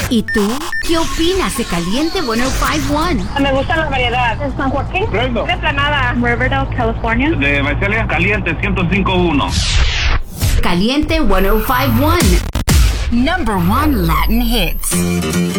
¿Y tú? ¿Qué opinas de Caliente 105.1? Me gusta la variedad. ¿De San Joaquín? Fresno. De Planada. Riverdale, California. De Visalia, Caliente 105.1. Caliente 105.1. Number 1 Latin hits.